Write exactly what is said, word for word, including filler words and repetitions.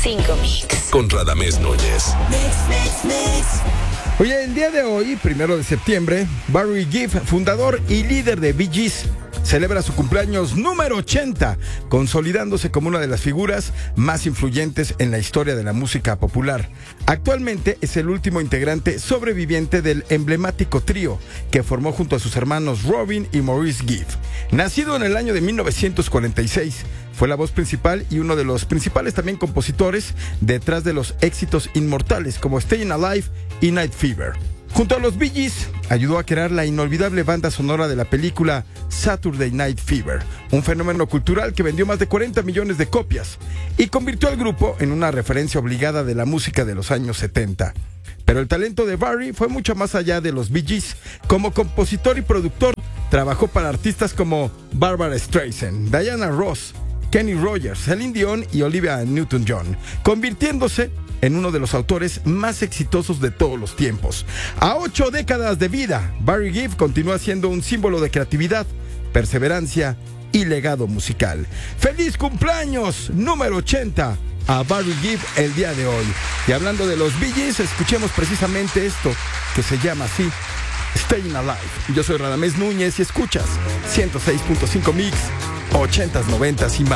cinco Mix. Con Radamés Núñez. Mix, mix, mix. Oye, el día de hoy, primero de septiembre, Barry Gibb, fundador y líder de Bee Gees, celebra su cumpleaños número ochenta, consolidándose como una de las figuras más influyentes en la historia de la música popular. Actualmente es el último integrante sobreviviente del emblemático trío que formó junto a sus hermanos Robin y Maurice Gibb. Nacido en el año de mil novecientos cuarenta y seis, fue la voz principal y uno de los principales también compositores detrás de los éxitos inmortales como Staying Alive y Night Fever. Junto a los Bee Gees, ayudó a crear la inolvidable banda sonora de la película Saturday Night Fever, un fenómeno cultural que vendió más de cuarenta millones de copias y convirtió al grupo en una referencia obligada de la música de los años setenta. Pero el talento de Barry fue mucho más allá de los Bee Gees. Como compositor y productor, trabajó para artistas como Barbara Streisand, Diana Ross, Kenny Rogers, Celine Dion y Olivia Newton-John, convirtiéndose en uno de los autores más exitosos de todos los tiempos. A ocho décadas de vida, Barry Gibb continúa siendo un símbolo de creatividad, perseverancia y legado musical. ¡Feliz cumpleaños número ochenta a Barry Gibb el día de hoy! Y hablando de los Bee Gees, escuchemos precisamente esto que se llama así, Staying Alive. Yo soy Radamés Núñez y escuchas ciento seis punto cinco Mix, ochentas, noventas y más.